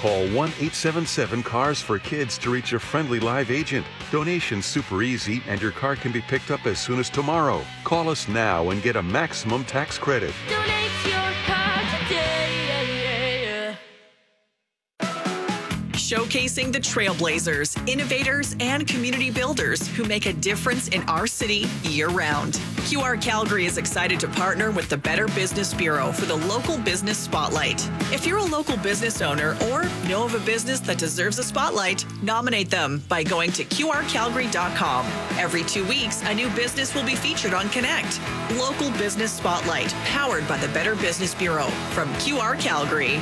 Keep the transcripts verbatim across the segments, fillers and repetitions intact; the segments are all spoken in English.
Call one eight seven seven cars for kids to reach a friendly live agent. Donation's super easy and your car can be picked up as soon as tomorrow. Call us now and get a maximum tax credit. Donate your car today. Showcasing the trailblazers, innovators, and community builders who make a difference in our city year-round. Q R Calgary is excited to partner with the Better Business Bureau for the Local Business Spotlight. If you're a local business owner or know of a business that deserves a spotlight, nominate them by going to Q R calgary dot com. Every two weeks, a new business will be featured on Connect. Local Business Spotlight, powered by the Better Business Bureau from Q R Calgary.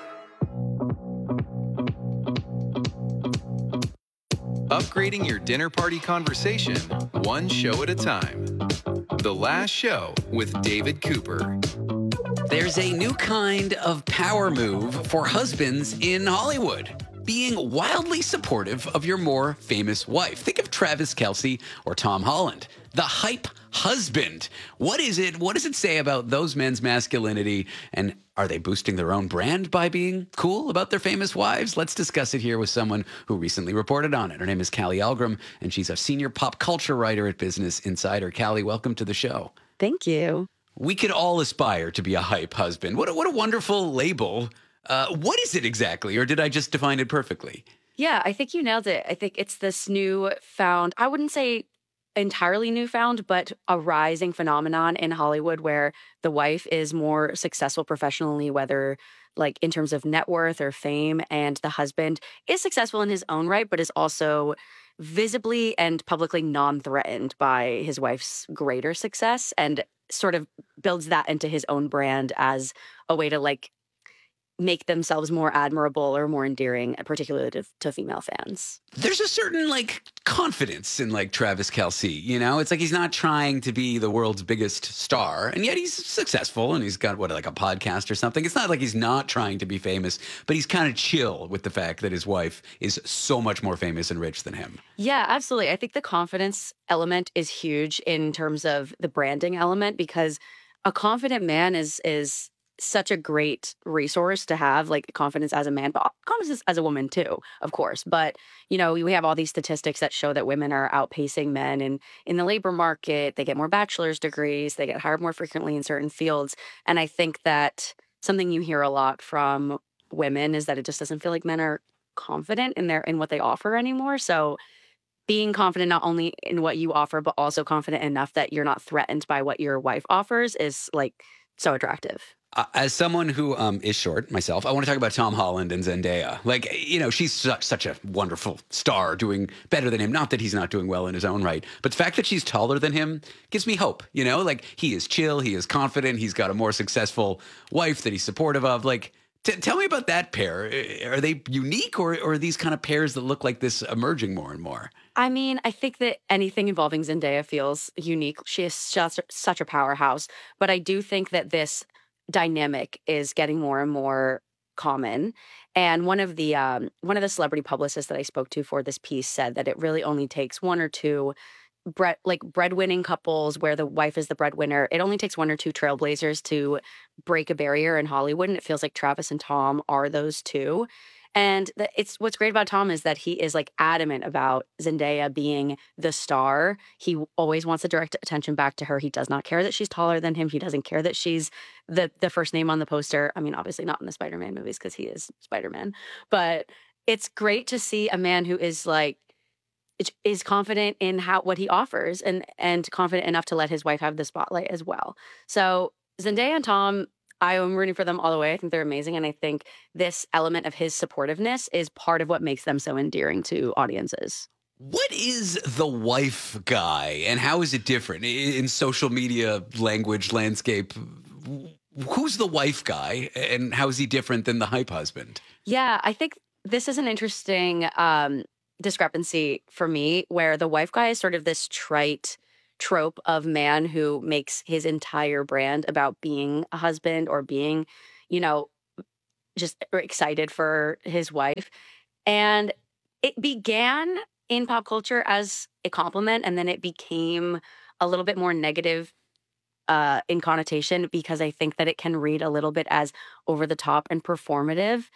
Upgrading your dinner party conversation, one show at a time. The Last Show with David Cooper. There's a new kind of power move for husbands in Hollywood. Being wildly supportive of your more famous wife. Think of Travis Kelce or Tom Holland. The hype husband. What is it? What does it say about those men's masculinity? And are they boosting their own brand by being cool about their famous wives? Let's discuss it here with someone who recently reported on it. Her name is Callie Algram, and she's a senior pop culture writer at Business Insider. Callie, welcome to the show. Thank you. We could all aspire to be a hype husband. What a, what a wonderful label. Uh, what is it exactly, or did I just define it perfectly? Yeah, I think you nailed it. I think it's this new found, I wouldn't say entirely newfound, but a rising phenomenon in Hollywood where the wife is more successful professionally, whether like in terms of net worth or fame, and the husband is successful in his own right, but is also visibly and publicly non-threatened by his wife's greater success, and sort of builds that into his own brand as a way to like make themselves more admirable or more endearing, particularly to, to female fans. There's a certain like confidence in like Travis Kelce, you know? It's like he's not trying to be the world's biggest star, and yet he's successful and he's got what, like a podcast or something. It's not like he's not trying to be famous, but he's kind of chill with the fact that his wife is so much more famous and rich than him. Yeah, absolutely. I think the confidence element is huge in terms of the branding element, because a confident man is is such a great resource to have, like confidence as a man, but confidence as a woman too, of course. But, you know, we have all these statistics that show that women are outpacing men in, in the labor market. They get more bachelor's degrees. They get hired more frequently in certain fields. And I think that something you hear a lot from women is that it just doesn't feel like men are confident in their, in what they offer anymore. So being confident not only in what you offer, but also confident enough that you're not threatened by what your wife offers is like so attractive. Uh, as someone who um, is short myself, I want to talk about Tom Holland and Zendaya. Like, you know, she's su- such a wonderful star, doing better than him. Not that he's not doing well in his own right, but the fact that she's taller than him gives me hope. You know, like he is chill, he is confident, he's got a more successful wife that he's supportive of. Like, t- tell me about that pair. Are they unique, or, or are these kind of pairs that look like this emerging more and more? I mean, I think that anything involving Zendaya feels unique. She is just such a powerhouse. But I do think that this dynamic is getting more and more common. And one of the um, one of the celebrity publicists that I spoke to for this piece said that it really only takes one or two bread like breadwinning couples where the wife is the breadwinner. It only takes one or two trailblazers to break a barrier in Hollywood, and it feels like Travis and Tom are those two. And the, it's what's great about Tom is that he is like adamant about Zendaya being the star. He always wants to direct attention back to her. He does not care that she's taller than him. He doesn't care that she's the the first name on the poster. I mean, obviously not in the Spider-Man movies because he is Spider-Man. But it's great to see a man who is like is confident in how what he offers and and confident enough to let his wife have the spotlight as well. So Zendaya and Tom, I am rooting for them all the way. I think they're amazing. And I think this element of his supportiveness is part of what makes them so endearing to audiences. What is the wife guy, and how is it different in social media language landscape? Who's the wife guy, and how is he different than the hype husband? Yeah, I think this is an interesting um, discrepancy for me, where the wife guy is sort of this trite trope of man who makes his entire brand about being a husband or being, you know, just excited for his wife. And it began in pop culture as a compliment, and then it became a little bit more negative uh, in connotation, because I think that it can read a little bit as over the top and performative.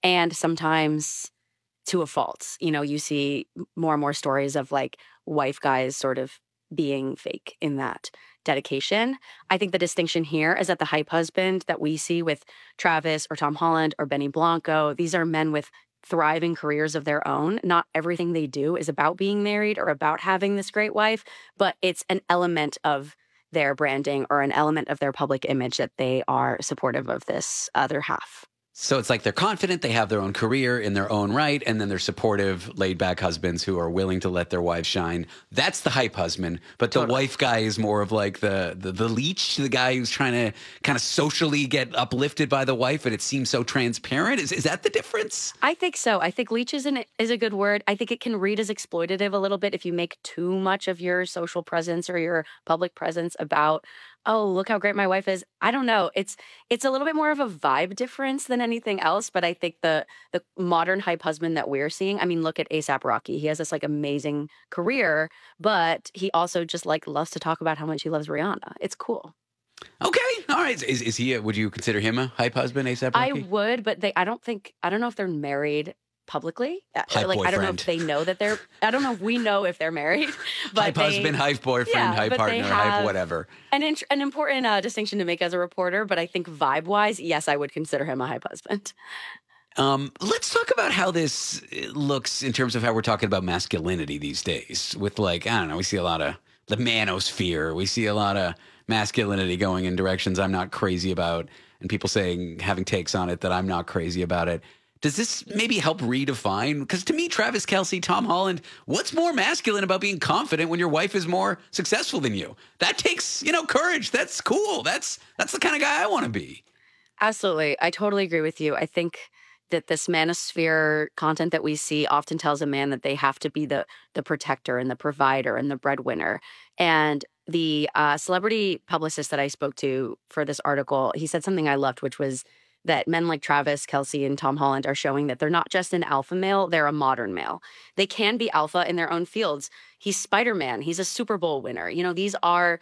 and sometimes to a fault. You know, you see more and more stories of like wife guys sort of being fake in that dedication. I think the distinction here is that the hype husband that we see with Travis or Tom Holland or Benny Blanco, these are men with thriving careers of their own. Not everything they do is about being married or about having this great wife, but it's an element of their branding or an element of their public image that they are supportive of this other half. So it's like they're confident, they have their own career in their own right, and then they're supportive, laid-back husbands who are willing to let their wives shine. That's the hype husband. But the Totally. wife guy is more of like the, the the leech, the guy who's trying to kind of socially get uplifted by the wife, and it seems so transparent. Is is that the difference? I think so. I think leech is, an, is a good word. I think it can read as exploitative a little bit if you make too much of your social presence or your public presence about, oh, look how great my wife is. I don't know. It's it's a little bit more of a vibe difference than anything else. But I think the the modern hype husband that we're seeing, I mean, look at A$AP Rocky. He has this like amazing career, but he also just like loves to talk about how much he loves Rihanna. It's cool. Okay, all right. Is is he? A, would you consider him a hype husband, A$AP I Rocky? would, but they I don't think I don't know if they're married publicly. Uh, Hype like I don't know boyfriend. if they know that they're I don't know if we know if they're married, but Hype they, husband, hype boyfriend, Yeah, hype but they partner, hype have- whatever. An, int- an important uh, distinction to make as a reporter, but I think vibe-wise, yes, I would consider him a hype husband. Um, let's talk about how this looks in terms of how we're talking about masculinity these days. With like, I don't know, we see a lot of the manosphere. We see a lot of masculinity going in directions I'm not crazy about, and people saying, having takes on it that I'm not crazy about it. Does this maybe help redefine? Because to me, Travis Kelce, Tom Holland, what's more masculine about being confident when your wife is more successful than you? That takes, you know, courage. That's cool. That's that's the kind of guy I want to be. Absolutely. I totally agree with you. I think that this manosphere content that we see often tells a man that they have to be the the protector and the provider and the breadwinner. And the uh, celebrity publicist that I spoke to for this article, he said something I loved, which was that men like Travis Kelce and Tom Holland are showing that they're not just an alpha male, they're a modern male. They can be alpha in their own fields. He's Spider-Man. He's a Super Bowl winner. You know, these are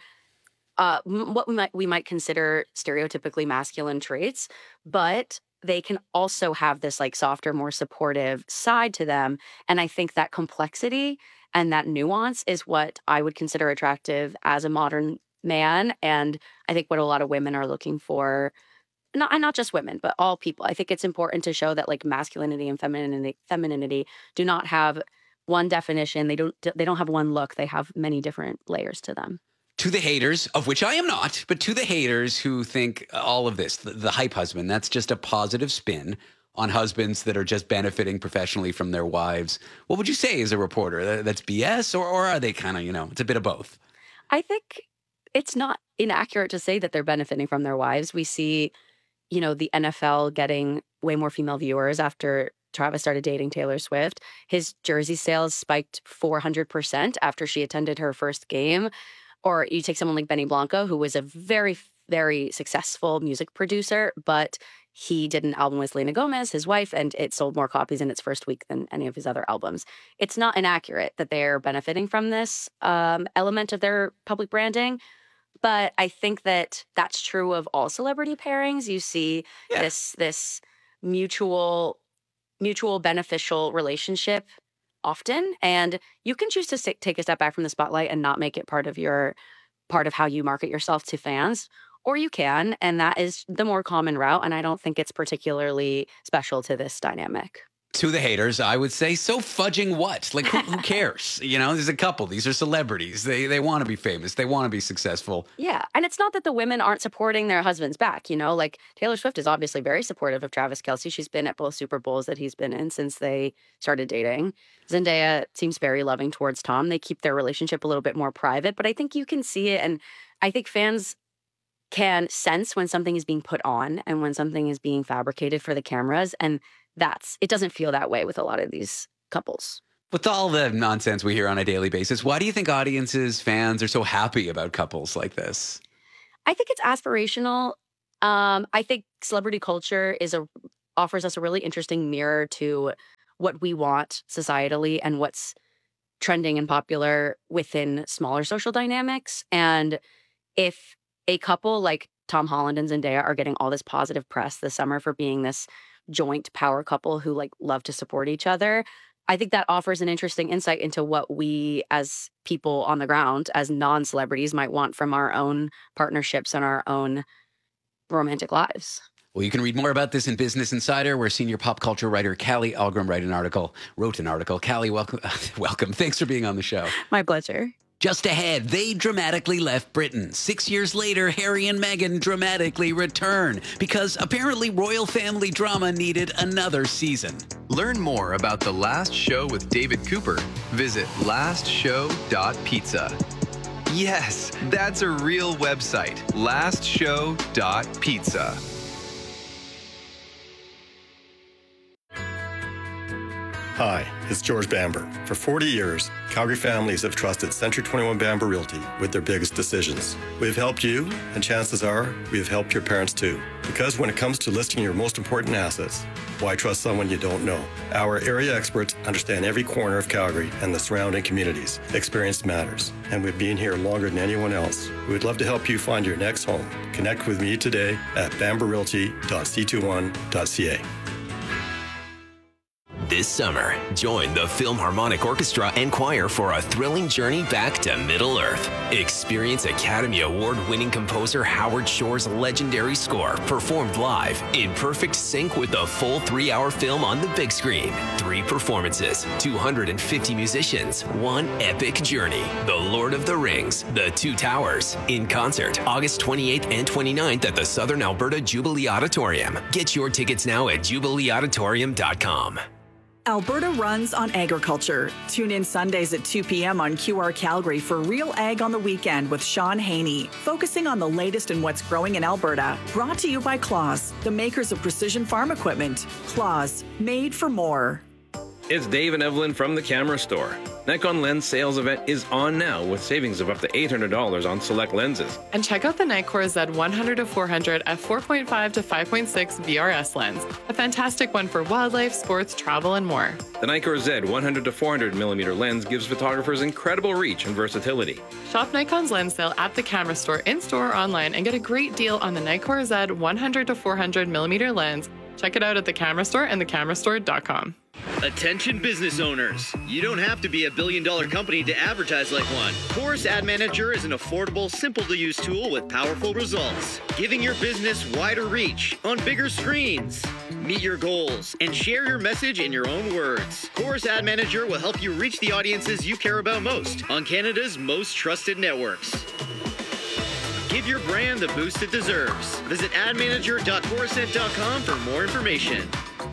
uh, m- what we might we might consider stereotypically masculine traits, but they can also have this like softer, more supportive side to them. And I think that complexity and that nuance is what I would consider attractive as a modern man. And I think what a lot of women are looking for, not and not just women, but all people. I think it's important to show that like masculinity and femininity, femininity do not have one definition. They don't they don't have one look. They have many different layers to them. To the haters, of which I am not, but to the haters who think all of this, the, the hype husband, that's just a positive spin on husbands that are just benefiting professionally from their wives. What would you say as a reporter? That- That's B S, or, or are they kind of, you know, it's a bit of both? I think it's not inaccurate to say that they're benefiting from their wives. We see, you know, the N F L getting way more female viewers after Travis started dating Taylor Swift. His jersey sales spiked four hundred percent after she attended her first game. Or you take someone like Benny Blanco, who was a very, very successful music producer, but he did an album with Selena Gomez, his wife, and it sold more copies in its first week than any of his other albums. It's not inaccurate that they're benefiting from this um, element of their public branding. But I think that that's true of all celebrity pairings. You see Yeah. this this mutual mutual beneficial relationship often, and you can choose to sta- take a step back from the spotlight and not make it part of your part of how you market yourself to fans, or you can, and that is the more common route. And I don't think it's particularly special to this dynamic. To the haters, I would say, so fudging what? Like, who, who cares? You know, there's a couple. These are celebrities. They they want to be famous. They want to be successful. Yeah. And it's not that the women aren't supporting their husbands back. You know, like Taylor Swift is obviously very supportive of Travis Kelce. She's been at both Super Bowls that he's been in since they started dating. Zendaya seems very loving towards Tom. They keep their relationship a little bit more private, but I think you can see it. And I think fans can sense when something is being put on and when something is being fabricated for the cameras. And that's, it doesn't feel that way with a lot of these couples. With all the nonsense we hear on a daily basis, why do you think audiences, fans are so happy about couples like this? I think it's aspirational. Um, I think celebrity culture is a offers us a really interesting mirror to what we want societally and what's trending and popular within smaller social dynamics. And if a couple like Tom Holland and Zendaya are getting all this positive press this summer for being this joint power couple who like love to support each other. I think that offers an interesting insight into what we as people on the ground, as non-celebrities, might want from our own partnerships and our own romantic lives. Well, you can read more about this in Business Insider, where senior pop culture writer Callie Algram wrote an article. Wrote an article. Callie, welcome. welcome. Thanks for being on the show. My pleasure. Just ahead, they dramatically left Britain. Six years later, Harry and Meghan dramatically return because apparently royal family drama needed another season. Learn more about The Last Show with David Cooper. Visit last show dot pizza. Yes, that's a real website. last show dot pizza. Hi, it's George Bamber. For forty years, Calgary families have trusted Century twenty-one Bamber Realty with their biggest decisions. We've helped you, and chances are we have helped your parents too. Because when it comes to listing your most important assets, why trust someone you don't know? Our area experts understand every corner of Calgary and the surrounding communities. Experience matters, and we've been here longer than anyone else. We would love to help you find your next home. Connect with me today at bamber realty dot c twenty-one dot c a. This summer, join the Philharmonic Orchestra and Choir for a thrilling journey back to Middle-earth. Experience Academy Award-winning composer Howard Shore's legendary score performed live in perfect sync with the full three-hour film on the big screen. Three performances, two hundred fifty musicians, one epic journey. The Lord of the Rings, The Two Towers, in concert August twenty-eighth and twenty-ninth at the Southern Alberta Jubilee Auditorium. Get your tickets now at jubilee auditorium dot com. Alberta runs on agriculture. Tune in Sundays at two p.m. on Q R Calgary for Real Ag on the Weekend with Sean Haney, focusing on the latest in what's growing in Alberta. Brought to you by Claas, the makers of precision farm equipment. Claas, made for more. It's Dave and Evelyn from the Camera Store. Nikon Lens sales event is on now with savings of up to eight hundred dollars on select lenses. And check out the Nikkor Z one hundred to four hundred f four point five to five point six V R S lens, a fantastic one for wildlife, sports, travel, and more. The Nikkor Z one hundred to four hundred millimeter lens gives photographers incredible reach and versatility. Shop Nikon's lens sale at the Camera Store in-store or online and get a great deal on the Nikkor Z one hundred to four hundred millimeter lens. Check it out at the Camera Store and the camera store dot com. Attention business owners. You don't have to be a billion dollar company to advertise like one. Chorus Ad Manager is an affordable, simple to use tool with powerful results, giving your business wider reach on bigger screens. Meet your goals and share your message in your own words. Chorus Ad Manager will help you reach the audiences you care about most on Canada's most trusted networks. Give your brand the boost it deserves. Visit ad manager dot chorused dot com for more information.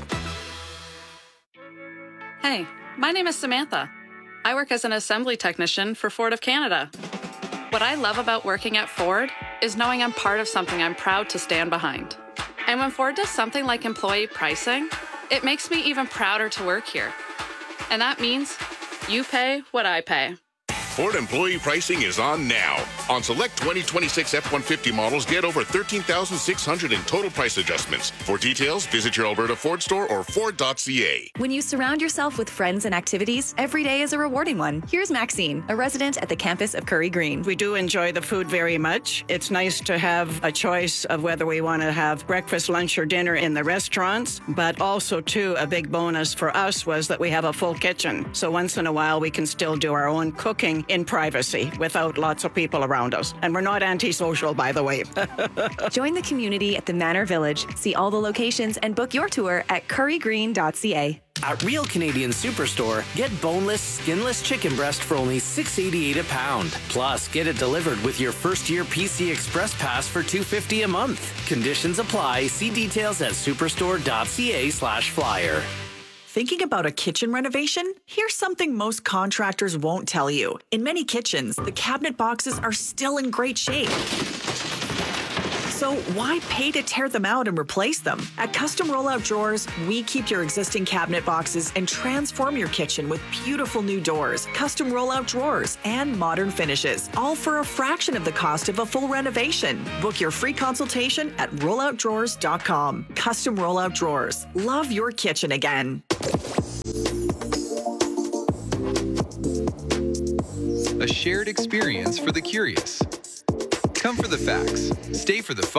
Hey, my name is Samantha. I work as an assembly technician for Ford of Canada. What I love about working at Ford is knowing I'm part of something I'm proud to stand behind. And when Ford does something like employee pricing, it makes me even prouder to work here. And that means you pay what I pay. Ford employee pricing is on now. On select twenty twenty-six F one fifty models, get over thirteen thousand six hundred dollars in total price adjustments. For details, visit your Alberta Ford store or ford dot c a. When you surround yourself with friends and activities, every day is a rewarding one. Here's Maxine, a resident at the campus of Curry Green. We do enjoy the food very much. It's nice to have a choice of whether we want to have breakfast, lunch, or dinner in the restaurants, but also, too, a big bonus for us was that we have a full kitchen. So once in a while, we can still do our own cooking in privacy without lots of people around us. And we're not antisocial, by the way. Join the community at the Manor Village. See all the locations and book your tour at curry green dot c a. At Real Canadian Superstore, get boneless, skinless chicken breast for only six dollars and eighty-eight cents a pound. Plus, get it delivered with your first-year P C Express Pass for two dollars and fifty cents a month. Conditions apply. See details at superstore dot c a slash flyer. Thinking about a kitchen renovation? Here's something most contractors won't tell you. In many kitchens, the cabinet boxes are still in great shape. So why pay to tear them out and replace them? At Custom Rollout Drawers, we keep your existing cabinet boxes and transform your kitchen with beautiful new doors, custom rollout drawers, and modern finishes, all for a fraction of the cost of a full renovation. Book your free consultation at rollout drawers dot com. Custom Rollout Drawers. Love your kitchen again. A shared experience for the curious. Come for the facts, stay for the fun.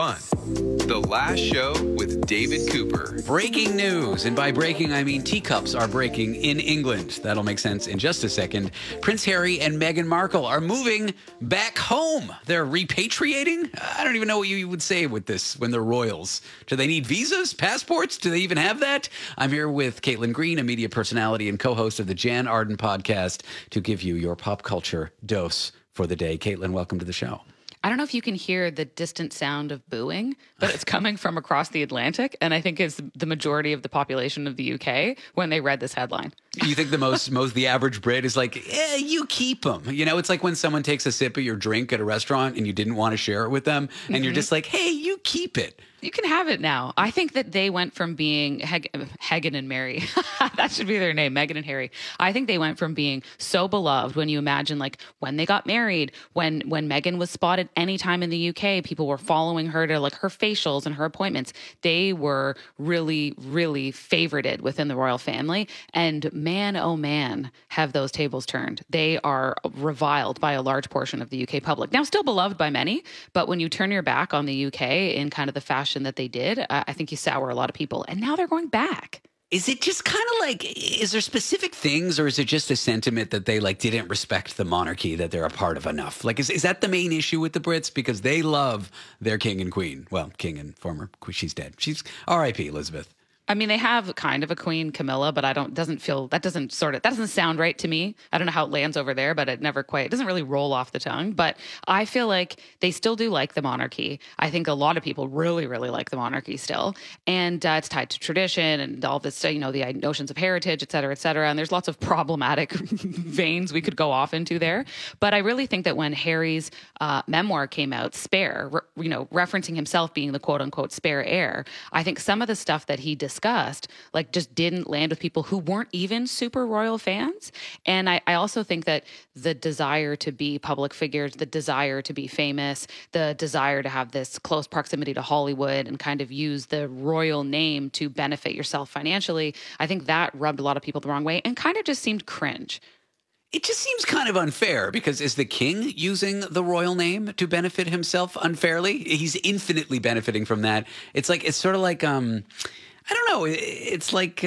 The Last Show with David Cooper. Breaking news, and by breaking, I mean teacups are breaking in England. That'll make sense in just a second. Prince Harry and Meghan Markle are moving back home. They're repatriating? I don't even know what you would say with this when they're royals. Do they need visas, passports? Do they even have that? I'm here with Caitlin Green, a media personality and co-host of the Jan Arden podcast, to give you your pop culture dose for the day. Caitlin, welcome to the show. I don't know if you can hear the distant sound of booing, but it's coming from across the Atlantic, and I think it's the majority of the population of the U K when they read this headline. You think the most, most the average Brit is like, eh, you keep them. You know, it's like when someone takes a sip of your drink at a restaurant and you didn't want to share it with them, and mm-hmm. you're just like, hey, you keep it. You can have it now. I think that they went from being Heg- Hagen and Mary. That should be their name, Meghan and Harry. I think they went from being so beloved when you imagine like when they got married, when when Meghan was spotted anytime in the U K, people were following her to like her facials and her appointments. They were really, really favorited within the royal family. And man, oh man, have those tables turned. They are reviled by a large portion of the U K public. Now, still beloved by many, but when you turn your back on the U K in kind of the fashion that they did, I think you sour a lot of people. And now they're going back. Is it just kind of like, is there specific things, or is it just a sentiment that they like didn't respect the monarchy that they're a part of enough? Like, is, is that the main issue with the Brits? Because they love their king and queen. Well, king and former queen. She's dead. She's R I P Elizabeth. I mean, they have kind of a queen, Camilla, but I don't, doesn't feel, that doesn't sort of, that doesn't sound right to me. I don't know how it lands over there, but it never quite, it doesn't really roll off the tongue. But I feel like they still do like the monarchy. I think a lot of people really, really like the monarchy still. And uh, it's tied to tradition and all this, you know, the notions of heritage, et cetera, et cetera. And there's lots of problematic veins we could go off into there. But I really think that when Harry's uh, memoir came out, Spare, re- you know, referencing himself being the quote unquote spare heir, I think some of the stuff that he discussed discussed, like just didn't land with people who weren't even super royal fans. And I, I also think that the desire to be public figures, the desire to be famous, the desire to have this close proximity to Hollywood and kind of use the royal name to benefit yourself financially, I think that rubbed a lot of people the wrong way and kind of just seemed cringe. It just seems kind of unfair because is the king using the royal name to benefit himself unfairly? He's infinitely benefiting from that. It's like, it's sort of like, um, I don't know. It's like uh,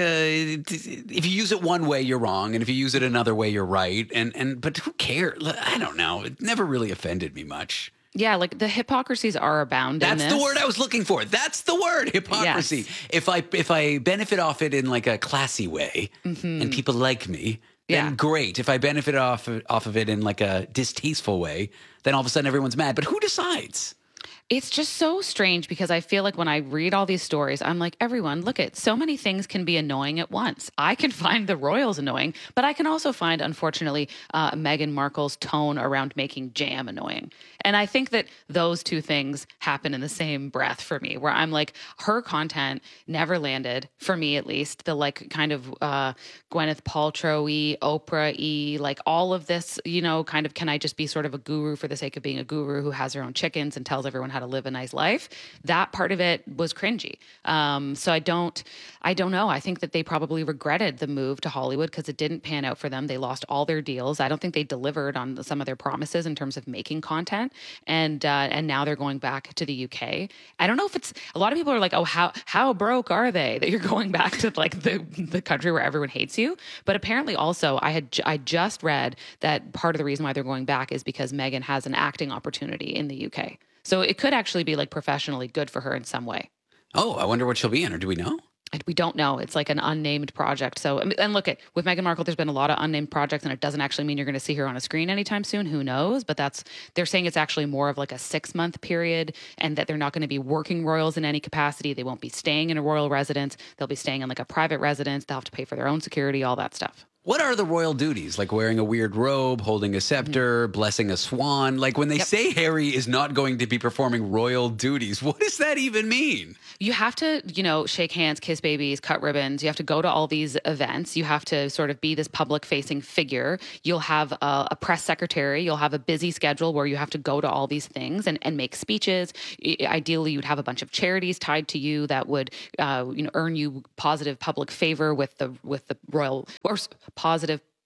if you use it one way, you're wrong, and if you use it another way, you're right. And and but who cares? I don't know. It never really offended me much. Yeah, like the hypocrisies are abound. That's in this. the word I was looking for. That's the word, hypocrisy. Yes. If I if I benefit off it in like a classy way, mm-hmm. and people like me, then yeah. great. If I benefit off off of it in like a distasteful way, then all of a sudden everyone's mad. But who decides? It's just so strange because I feel like when I read all these stories, I'm like, everyone, look at so many things can be annoying at once. I can find the royals annoying, but I can also find, unfortunately, uh, Meghan Markle's tone around making jam annoying. And I think that those two things happen in the same breath for me, where I'm like, her content never landed, for me at least, the like kind of uh, Gwyneth Paltrow-y, Oprah-y, like all of this, you know, kind of, can I just be sort of a guru for the sake of being a guru who has her own chickens and tells everyone how to live a nice life? That part of it was cringy. Um, so I don't, I don't know. I think that they probably regretted the move to Hollywood because it didn't pan out for them. They lost all their deals. I don't think they delivered on some of their promises in terms of making content. And, uh, and now they're going back to the U K. I don't know if it's, a lot of people are like, oh, how, how broke are they that you're going back to like the, the country where everyone hates you? But apparently also I had, I just read that part of the reason why they're going back is because Meghan has an acting opportunity in the U K. So it could actually be like professionally good for her in some way. Oh, I wonder what she'll be in, or do we know? We don't know. It's like an unnamed project. So, and look at with Meghan Markle, there's been a lot of unnamed projects, and it doesn't actually mean you're going to see her on a screen anytime soon. Who knows? But that's, they're saying it's actually more of like a six month period, and that they're not going to be working royals in any capacity. They won't be staying in a royal residence. They'll be staying in like a private residence. They'll have to pay for their own security, all that stuff. What are the royal duties? Like wearing a weird robe, holding a scepter, mm-hmm. blessing a swan? Like when they yep. say Harry is not going to be performing royal duties, what does that even mean? You have to, you know, shake hands, kiss babies, cut ribbons. You have to go to all these events. You have to sort of be this public-facing figure. You'll have a, a press secretary. You'll have a busy schedule where you have to go to all these things and, and make speeches. Ideally, you'd have a bunch of charities tied to you that would, uh, you know, earn you positive public favor with the with the royal or positive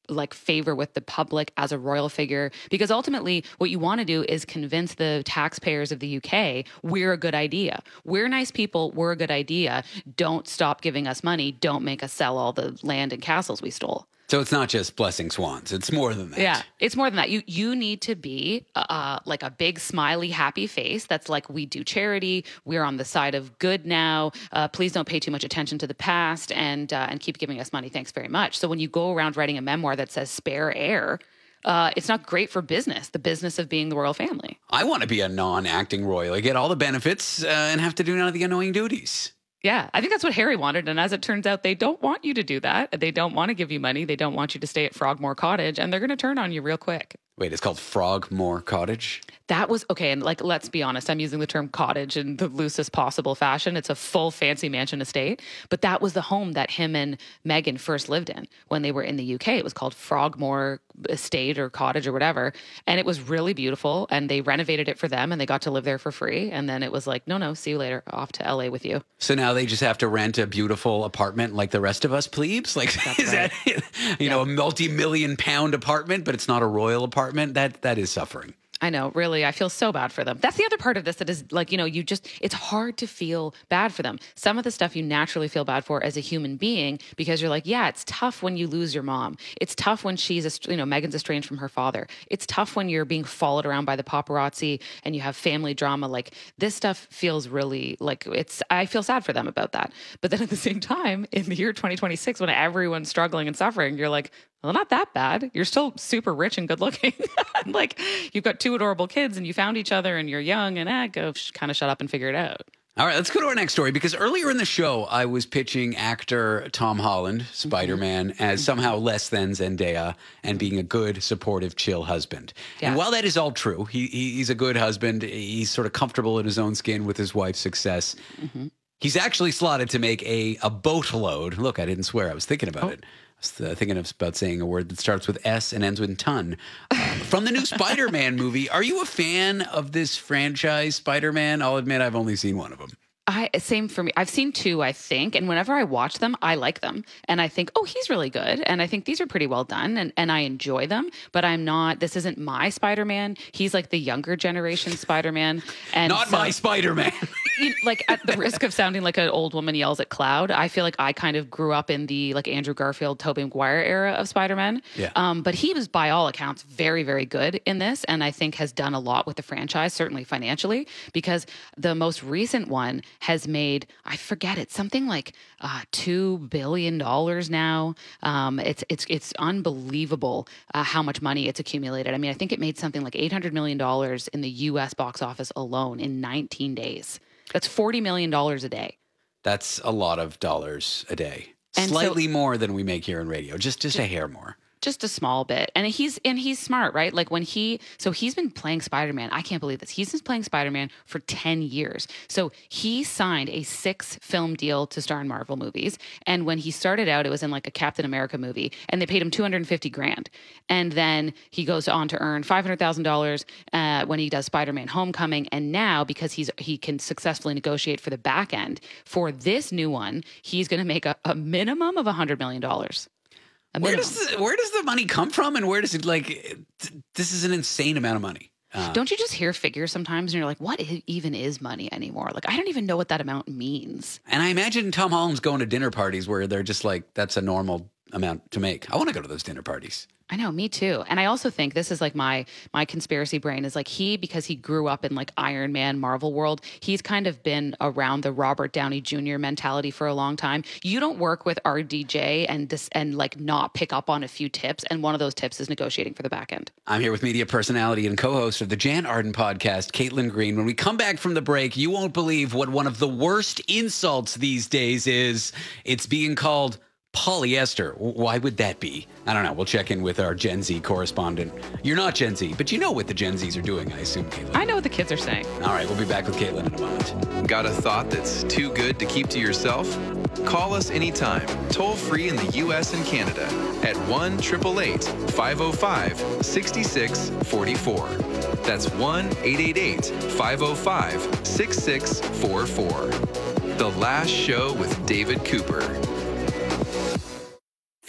like favor with the public as a royal figure, because ultimately what you want to do is convince the taxpayers of the U K we're a good idea. We're nice people. We're a good idea. Don't stop giving us money. Don't make us sell all the land and castles we stole. So it's not just blessing swans. It's more than that. Yeah, it's more than that. You you need to be uh, like a big, smiley, happy face. That's like, we do charity. We're on the side of good now. Uh, please don't pay too much attention to the past, and uh, and keep giving us money. Thanks very much. So when you go around writing a memoir that says spare heir, uh, it's not great for business, the business of being the royal family. I want to be a non-acting royal. I get all the benefits uh, and have to do none of the annoying duties. Yeah, I think that's what Harry wanted. And as it turns out, they don't want you to do that. They don't want to give you money. They don't want you to stay at Frogmore Cottage, and they're going to turn on you real quick. Wait, it's called Frogmore Cottage? That was, okay, and like, let's be honest, I'm using the term cottage in the loosest possible fashion. It's a full fancy mansion estate, but that was the home that him and Meghan first lived in when they were in the U K. It was called Frogmore Estate or Cottage or whatever, and it was really beautiful, and they renovated it for them, and they got to live there for free, and then it was like, no, no, see you later, off to L A with you. So now they just have to rent a beautiful apartment like the rest of us plebes? Like, That's is right. that, you yeah. know, a multi-million pound apartment, but it's not a royal apartment? That That is suffering. I know, really. I feel so bad for them. That's the other part of this that is like, you know, you just, it's hard to feel bad for them. Some of the stuff you naturally feel bad for as a human being, because you're like, yeah, it's tough when you lose your mom. It's tough when she's, you know, Meghan's estranged from her father. It's tough when you're being followed around by the paparazzi and you have family drama. Like, this stuff feels really like it's, I feel sad for them about that. But then at the same time, in the year twenty twenty-six, when everyone's struggling and suffering, you're like, well, not that bad. You're still super rich and good looking. Like, you've got two adorable kids and you found each other and you're young, and eh, go sh- kind of shut up and figure it out. All right, let's go to our next story, because earlier in the show, I was pitching actor Tom Holland, Spider-Man, mm-hmm. as somehow less than Zendaya and being a good, supportive, chill husband. Yeah. And while that is all true, he, he he's a good husband. He's sort of comfortable in his own skin with his wife's success. Mm-hmm. He's actually slotted to make a, a boatload. Look, I didn't swear. I was thinking about oh. it. I was uh, thinking about saying a word that starts with S and ends with ton. Um, from the new Spider-Man movie, are you a fan of this franchise, Spider-Man? I'll admit I've only seen one of them. I same for me. I've seen two, I think, and whenever I watch them, I like them, and I think, oh, he's really good, and I think these are pretty well done, and, and I enjoy them. But I'm not. This isn't my Spider-Man. He's like the younger generation Spider-Man, and not so, my Spider-Man. you, like, at the risk of sounding like an old woman yells at cloud, I feel like I kind of grew up in the like Andrew Garfield, Tobey Maguire era of Spider-Man. Yeah. Um, but he was, by all accounts, very, very good in this, and I think has done a lot with the franchise, certainly financially, because the most recent one has made, I forget it, something like uh, two billion dollars now. Um, it's it's it's unbelievable uh, how much money it's accumulated. I mean, I think it made something like eight hundred million dollars in the U S box office alone in nineteen days. That's forty million dollars a day. That's a lot of dollars a day. And Slightly so, more than we make here in radio. Just just a hair more. Just a small bit. And he's and he's smart, right? Like when he, so he's been playing Spider-Man. I can't believe this. He's been playing Spider-Man for ten years. So he signed a six film deal to star in Marvel movies. And when he started out, it was in like a Captain America movie, and they paid him two hundred fifty grand. And then he goes on to earn five hundred thousand dollars uh, when he does Spider-Man Homecoming. And now, because he's he can successfully negotiate for the back end for this new one, he's going to make a, a minimum of one hundred million dollars. Where does the, where does the money come from, and where does it, like, this is an insane amount of money. Uh, don't you just hear figures sometimes and you're like, what even is money anymore? Like, I don't even know what that amount means. And I imagine Tom Holland's going to dinner parties where they're just like, that's a normal amount to make. I want to go to those dinner parties. I know, me too. And I also think this is like my my conspiracy brain is like he, because he grew up in like Iron Man, Marvel world, he's kind of been around the Robert Downey Junior mentality for a long time. You don't work with R D J and this and like not pick up on a few tips. And one of those tips is negotiating for the back end. I'm here with media personality and co-host of the Jan Arden podcast, Caitlin Green. When we come back from the break, you won't believe what one of the worst insults these days is. It's being called polyester. Why would that be? I don't know. We'll check in with our Gen Z correspondent. You're not Gen Z, but you know what the Gen Zs are doing, I assume, Caitlin. I know what the kids are saying. All right, we'll be back with Caitlin in a moment. Got a thought that's too good to keep to yourself? Call us anytime, toll free in the U S and Canada at one eight eight eight, five oh five, six six four four. That's one eight eight eight, five oh five, six six four four. The Last Show with David Cooper.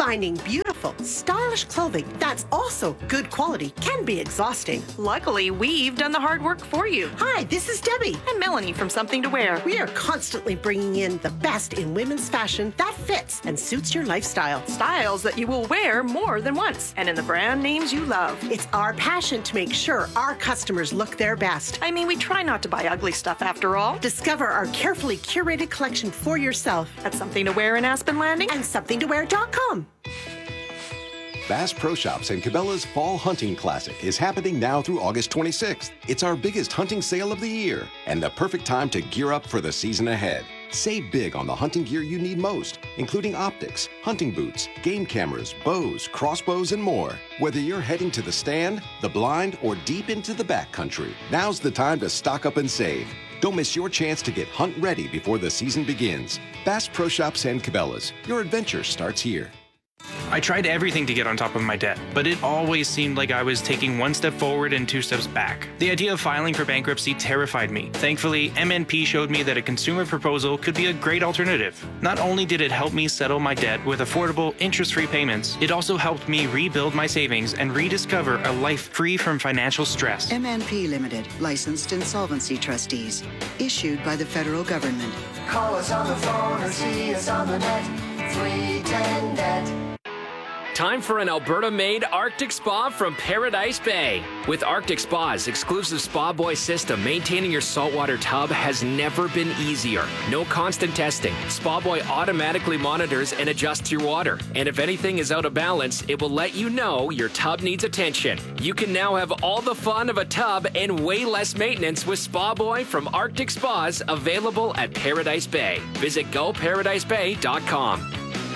Finding beautiful, stylish clothing that's also good quality can be exhausting. Luckily, we've done the hard work for you. Hi, this is Debbie. And Melanie from Something to Wear. We are constantly bringing in the best in women's fashion that fits and suits your lifestyle. Styles that you will wear more than once, and in the brand names you love. It's our passion to make sure our customers look their best. I mean, we try not to buy ugly stuff after all. Discover our carefully curated collection for yourself at Something to Wear in Aspen Landing and something to wear dot com. Bass Pro Shops and Cabela's Fall Hunting Classic is happening now through August twenty-sixth. It's our biggest hunting sale of the year and the perfect time to gear up for the season ahead. Save big on the hunting gear you need most, including optics, hunting boots, game cameras, bows, crossbows, and more. Whether you're heading to the stand, the blind, or deep into the backcountry, now's the time to stock up and save. Don't miss your chance to get hunt ready before the season begins. Bass Pro Shops and Cabela's. Your adventure starts here. I tried everything to get on top of my debt, but it always seemed like I was taking one step forward and two steps back. The idea of filing for bankruptcy terrified me. Thankfully, M N P showed me that a consumer proposal could be a great alternative. Not only did it help me settle my debt with affordable, interest-free payments, it also helped me rebuild my savings and rediscover a life free from financial stress. M N P Limited, licensed insolvency trustees, issued by the federal government. Call us on the phone or see us on the net. three ten net. Time for an Alberta-made Arctic Spa from Paradise Bay. With Arctic Spa's exclusive Spa Boy system, maintaining your saltwater tub has never been easier. No constant testing. Spa Boy automatically monitors and adjusts your water. And if anything is out of balance, it will let you know your tub needs attention. You can now have all the fun of a tub and way less maintenance with Spa Boy from Arctic Spas, available at Paradise Bay. Visit go paradise bay dot com.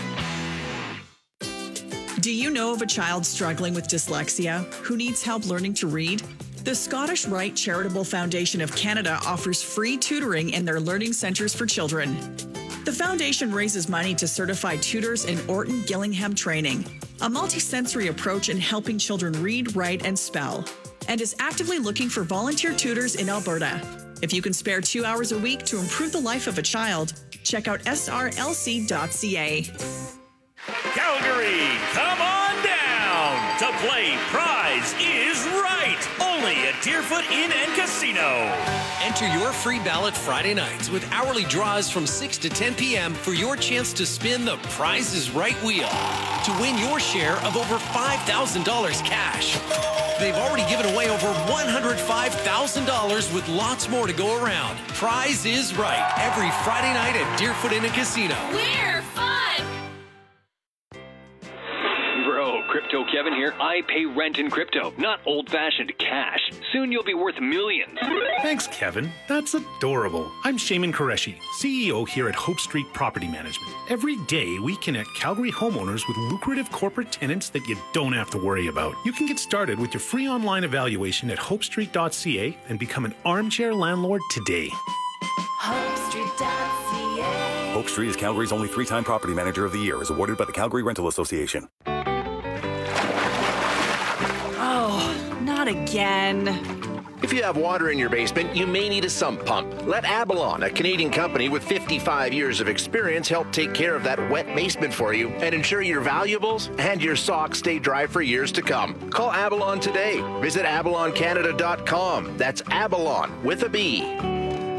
Do you know of a child struggling with dyslexia who needs help learning to read? The Scottish Rite Charitable Foundation of Canada offers free tutoring in their learning centres for children. The foundation raises money to certify tutors in Orton Gillingham training, a multisensory approach in helping children read, write, and spell, and is actively looking for volunteer tutors in Alberta. If you can spare two hours a week to improve the life of a child, check out S R L C dot C A. Calgary, come on down to play Prize is Right, only at Deerfoot Inn and Casino. Enter your free ballot Friday nights with hourly draws from six to ten p.m. for your chance to spin the Prize is Right wheel to win your share of over five thousand dollars cash. They've already given away over one hundred five thousand dollars with lots more to go around. Prize is Right, every Friday night at Deerfoot Inn and Casino. We're fun! Bro, Crypto Kevin here. I pay rent in crypto, not old-fashioned cash. Soon you'll be worth millions. Thanks, Kevin. That's adorable. I'm Shaman Qureshi, C E O here at Hope Street Property Management. Every day, we connect Calgary homeowners with lucrative corporate tenants that you don't have to worry about. You can get started with your free online evaluation at hope street dot c a and become an armchair landlord today. hope street dot c a. Hope Street is Calgary's only three-time property manager of the year, is awarded by the Calgary Rental Association. Oh, not again. If you have water in your basement, you may need a sump pump. Let Abalon, a Canadian company with fifty-five years of experience, help take care of that wet basement for you and ensure your valuables and your socks stay dry for years to come. Call Abalon today. Visit abalon canada dot com. That's Abalon with a B.